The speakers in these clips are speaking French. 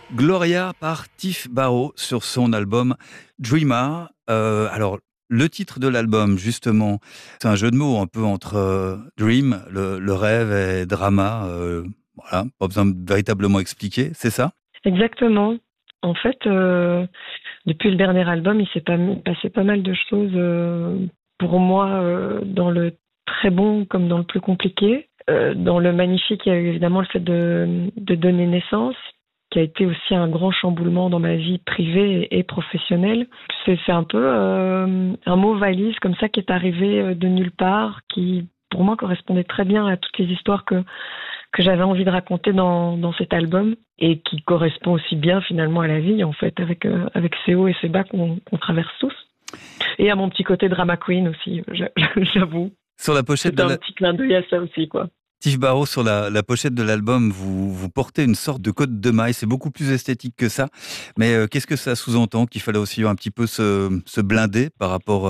Gloria par Tiff Barrow sur son album Dreamer. Alors, le titre de l'album, justement, c'est un jeu de mots un peu entre Dream, le rêve, et Drama. Voilà, pas besoin de véritablement expliquer, c'est ça? Exactement. En fait, depuis le dernier album, il s'est passé pas mal de choses pour moi dans le très bon comme dans le plus compliqué. Dans le magnifique, il y a eu évidemment le fait de donner naissance, qui a été aussi un grand chamboulement dans ma vie privée et professionnelle. C'est un peu un mot valise comme ça qui est arrivé de nulle part, qui pour moi correspondait très bien à toutes les histoires que j'avais envie de raconter dans cet album et qui correspond aussi bien finalement à la vie en fait avec ses hauts et ses bas qu'on traverse tous et à mon petit côté drama queen aussi j'avoue. Sur la pochette C'est un petit clin d'œil à ça aussi quoi. Tiff Barrow, sur la pochette de l'album, vous portez une sorte de côte de maille. C'est beaucoup plus esthétique que ça. Mais qu'est-ce que ça sous-entend? Qu'il fallait aussi un petit peu se blinder par rapport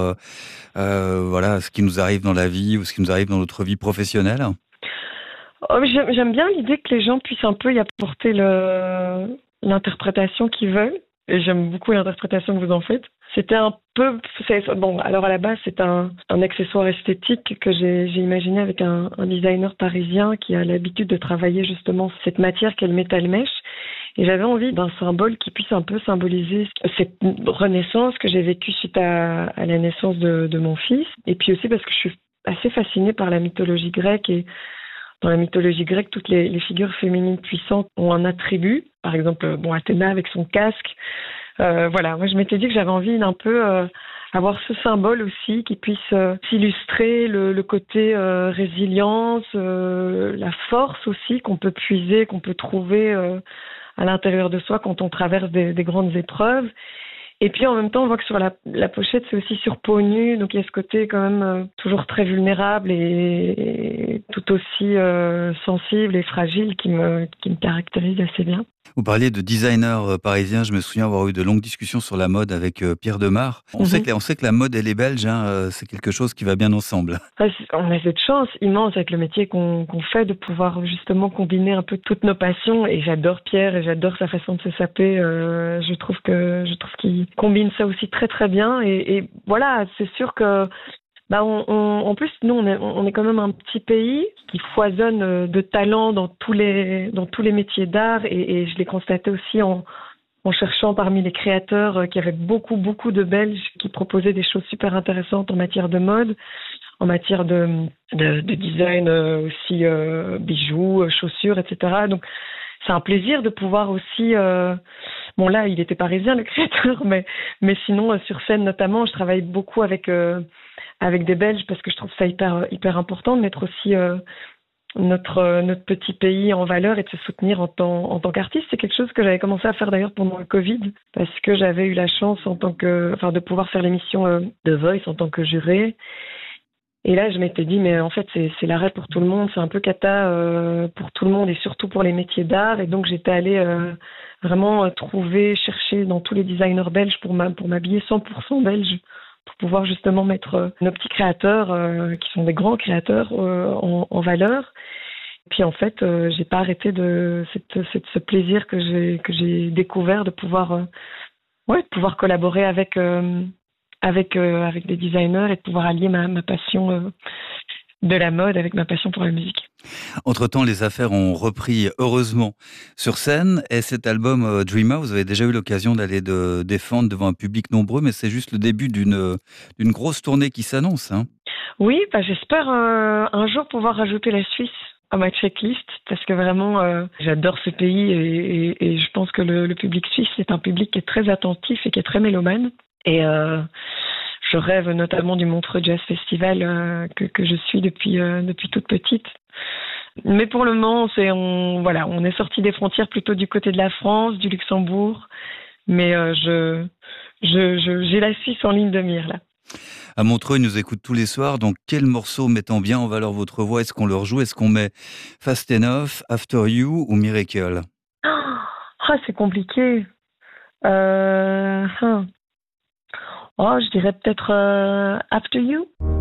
voilà, à ce qui nous arrive dans la vie ou ce qui nous arrive dans notre vie professionnelle? Oh, mais j'aime bien l'idée que les gens puissent un peu y apporter l'interprétation qu'ils veulent. Et j'aime beaucoup l'interprétation que vous en faites. C'était un peu... Bon, alors à la base, c'est un accessoire esthétique que j'ai imaginé avec un designer parisien qui a l'habitude de travailler justement cette matière qu'est le métal mesh. Et j'avais envie d'un symbole qui puisse un peu symboliser cette renaissance que j'ai vécue suite à la naissance de mon fils. Et puis aussi parce que je suis assez fascinée par la mythologie grecque et dans la mythologie grecque, toutes les figures féminines puissantes ont un attribut. Par exemple, Athéna avec son casque. Voilà, moi je m'étais dit que j'avais envie d'un peu avoir ce symbole aussi qui puisse s'illustrer le côté résilience, la force aussi qu'on peut puiser, qu'on peut trouver à l'intérieur de soi quand on traverse des grandes épreuves. Et puis en même temps, on voit que sur la pochette, c'est aussi sur peau nue, donc il y a ce côté quand même toujours très vulnérable et tout aussi sensible et fragile qui me caractérise assez bien. Vous parliez de designer parisien. Je me souviens avoir eu de longues discussions sur la mode avec Pierre Demar. On sait que la mode, elle est belge. Hein, c'est quelque chose qui va bien ensemble. On a cette chance immense avec le métier qu'on fait de pouvoir justement combiner un peu toutes nos passions. Et j'adore Pierre et j'adore sa façon de se saper. Je trouve qu'il combine ça aussi très très bien. Et voilà, c'est sûr que en plus, nous, on est quand même un petit pays qui foisonne de talents dans tous les métiers d'art et je l'ai constaté aussi en cherchant parmi les créateurs qu'il y avait beaucoup, beaucoup de Belges qui proposaient des choses super intéressantes en matière de mode, en matière de design aussi, bijoux, chaussures, etc. Donc, c'est un plaisir de pouvoir aussi... Bon, là, il était parisien, le créateur, mais sinon, sur scène notamment, je travaille beaucoup avec des Belges parce que je trouve ça hyper important de mettre aussi notre petit pays en valeur et de se soutenir en tant qu'artiste. C'est quelque chose que j'avais commencé à faire d'ailleurs pendant le Covid parce que j'avais eu la chance de pouvoir faire l'émission The Voice en tant que juré. Et là, je m'étais dit, mais en fait, c'est l'arrêt pour tout le monde, c'est un peu cata pour tout le monde et surtout pour les métiers d'art. Et donc, j'étais allée vraiment chercher dans tous les designers belges pour m'habiller 100% belge, pour pouvoir justement mettre nos petits créateurs, qui sont des grands créateurs, en valeur. Puis en fait, j'ai pas arrêté ce plaisir que j'ai découvert de pouvoir collaborer avec des designers et de pouvoir allier ma passion de la mode avec ma passion pour la musique. Entre-temps, les affaires ont repris heureusement sur scène et cet album Dreamer, vous avez déjà eu l'occasion d'aller défendre devant un public nombreux, mais c'est juste le début d'une grosse tournée qui s'annonce. Hein. Oui, j'espère un jour pouvoir rajouter la Suisse à ma checklist parce que vraiment j'adore ce pays et je pense que le public suisse c'est un public qui est très attentif et qui est très mélomane. Et je rêve notamment du Montreux Jazz Festival que je suis depuis toute petite. Mais pour le moment, on est sorti des frontières plutôt du côté de la France, du Luxembourg. Mais j'ai la Suisse en ligne de mire là. À Montreux, ils nous écoutent tous les soirs. Donc, quel morceau mettant bien en valeur votre voix est-ce qu'on leur joue? Est-ce qu'on met Fast Enough, After You ou Miracle? C'est compliqué. Je dirais peut-être After You.